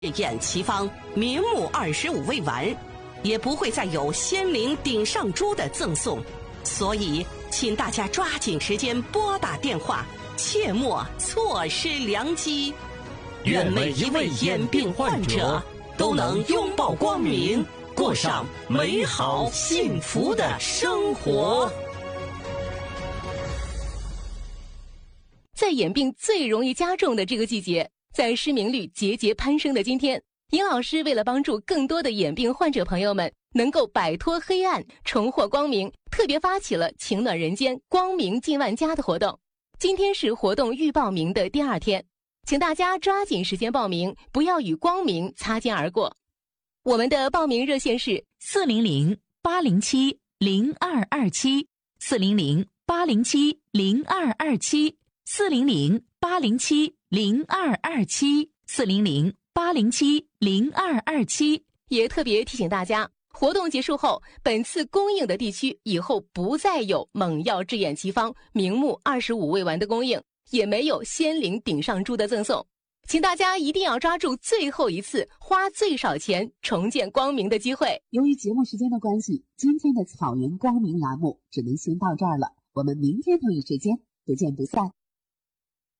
验其方，名目25未完，也不会再有仙灵顶上珠的赠送。所以，请大家抓紧时间拨打电话，切莫错失良机。愿每一位眼病患者都能拥抱光明，过上美好幸福的生活。 在眼病最容易加重的这个季节，在失明率节节攀升的今天，尹老师为了帮助更多的眼病患者朋友们能够摆脱黑暗，重获光明，特别发起了情暖人间光明进万家的活动。今天是活动预报名的第2天，请大家抓紧时间报名，不要与光明擦肩而过。我们的报名热线是 400-807-0227 400-807-0227 400-807-0227 400-807-0227。 也特别提醒大家，活动结束后，本次供应的地区以后不再有猛药治眼奇方名目25未完的供应，也没有仙灵顶上珠的赠送。请大家一定要抓住最后一次花最少钱重见光明的机会。 由于节目时间的关系，今天的草原光明栏目只能先到这儿了，我们明天同一时间不见不散。